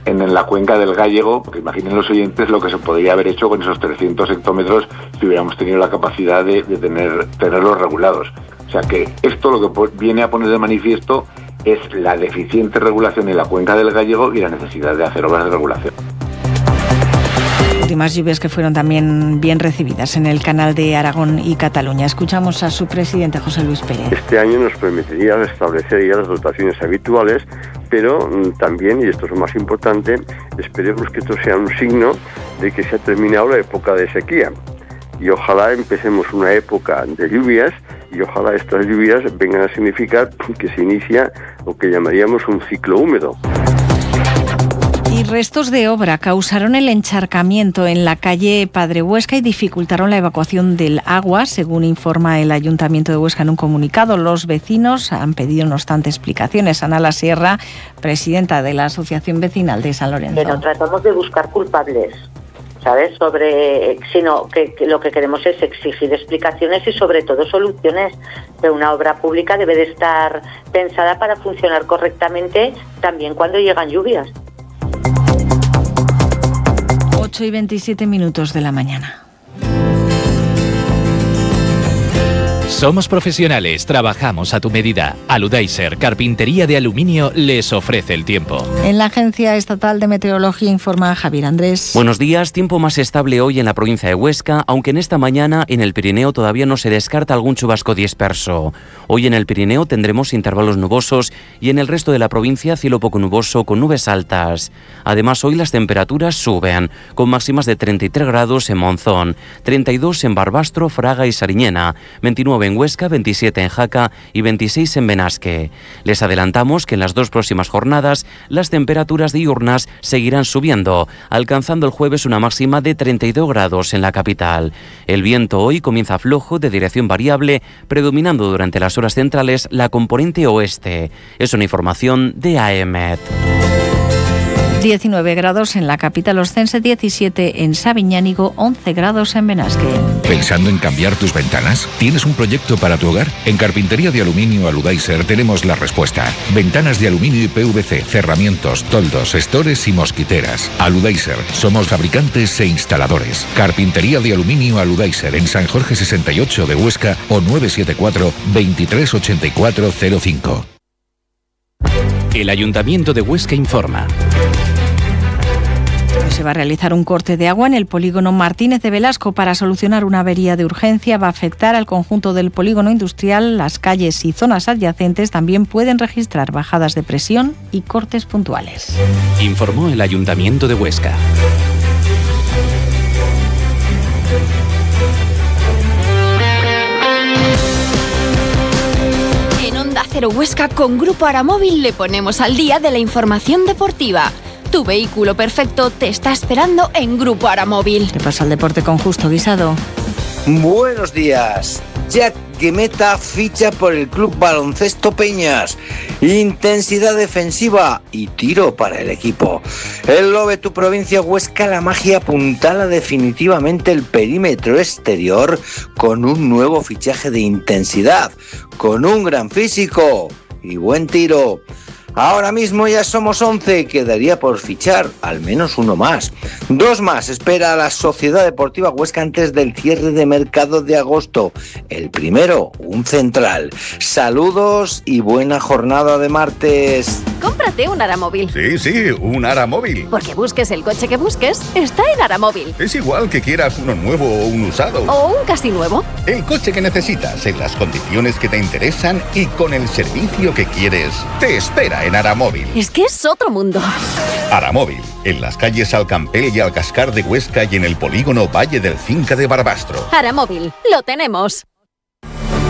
en la cuenca del Gállego, porque imaginen los oyentes lo que se podría haber hecho con esos 300 hectómetros si hubiéramos tenido la capacidad de tenerlos regulados. O sea que esto lo que viene a poner de manifiesto es la deficiente regulación en la cuenca del Gállego y la necesidad de hacer obras de regulación. Últimas lluvias que fueron también bien recibidas en el canal de Aragón y Cataluña. Escuchamos a su presidente, José Luis Pérez. Este año nos permitiría restablecer ya las dotaciones habituales, pero también, y esto es lo más importante, esperemos que esto sea un signo de que se ha terminado la época de sequía. Y ojalá empecemos una época de lluvias, y ojalá estas lluvias vengan a significar que se inicia lo que llamaríamos un ciclo húmedo. Y restos de obra causaron el encharcamiento en la calle Padre Huesca y dificultaron la evacuación del agua, según informa el Ayuntamiento de Huesca en un comunicado. Los vecinos han pedido, no obstante, explicaciones. Ana La Sierra, presidenta de la Asociación Vecinal de San Lorenzo. Pero tratamos de buscar culpables, ¿sabes? Sino que lo que queremos es exigir explicaciones y sobre todo soluciones. De una obra pública debe de estar pensada para funcionar correctamente también cuando llegan lluvias. 8:27 de la mañana. Somos profesionales, trabajamos a tu medida. Aludaiser, carpintería de aluminio, les ofrece el tiempo. En la Agencia Estatal de Meteorología informa Javier Andrés. Buenos días, tiempo más estable hoy en la provincia de Huesca, aunque en esta mañana en el Pirineo todavía no se descarta algún chubasco disperso. Hoy en el Pirineo tendremos intervalos nubosos y en el resto de la provincia cielo poco nuboso con nubes altas. Además, hoy las temperaturas suben, con máximas de 33 grados en Monzón, 32 en Barbastro, Fraga y Sariñena, 29 en Huesca, 27 en Jaca y 26 en Benasque. Les adelantamos que en las dos próximas jornadas las temperaturas diurnas seguirán subiendo, alcanzando el jueves una máxima de 32 grados en la capital. El viento hoy comienza flojo de dirección variable, predominando durante las horas centrales la componente oeste. Es una información de AEMET. 19 grados en la capital oscense, 17 en Sabiñánigo, 11 grados en Benasque. ¿Pensando en cambiar tus ventanas? ¿Tienes un proyecto para tu hogar? En Carpintería de Aluminio Aludaiser tenemos la respuesta. Ventanas de aluminio y PVC, cerramientos, toldos, estores y mosquiteras. Aludaiser, somos fabricantes e instaladores. Carpintería de Aluminio Aludaiser en San Jorge 68 de Huesca o 974 238405. El Ayuntamiento de Huesca informa. Se va a realizar un corte de agua en el polígono Martínez de Velasco para solucionar una avería de urgencia. Va a afectar al conjunto del polígono industrial. Las calles y zonas adyacentes también pueden registrar bajadas de presión y cortes puntuales. Informó el Ayuntamiento de Huesca. En Onda Cero Huesca con Grupo Aramóvil le ponemos al día de la información deportiva. Tu vehículo perfecto te está esperando en Grupo Aramóvil. ¿Qué pasa al deporte con Justo Guisado? Buenos días. Jack Guemeta ficha por el Club Baloncesto Peñas. Intensidad defensiva y tiro para el equipo. El Lobe, tu provincia Huesca, la magia apuntala definitivamente el perímetro exterior con un nuevo fichaje de intensidad, con un gran físico y buen tiro. Ahora mismo ya somos 11, quedaría por fichar al menos uno más. 2 más espera a la Sociedad Deportiva Huesca antes del cierre de mercado de agosto. El primero, un central. Saludos y buena jornada de martes. Cómprate un Aramóvil. Sí, un Aramóvil. Porque busques el coche que busques, está en Aramóvil. Es igual que quieras uno nuevo o un usado. O un casi nuevo. El coche que necesitas, en las condiciones que te interesan y con el servicio que quieres, te espera en Aramóvil. Es que es otro mundo. Aramóvil, en las calles Alcampel y Alcascar de Huesca y en el polígono Valle del Cinca de Barbastro. Aramóvil, lo tenemos.